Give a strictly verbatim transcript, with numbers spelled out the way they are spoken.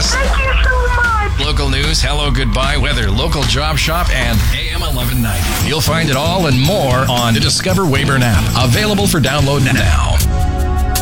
us. Thank you so much. Local news, hello, goodbye, weather, local job shop, and A M eleven ninety. You'll find it all and more on the Discover Weyburn app. Available for download now.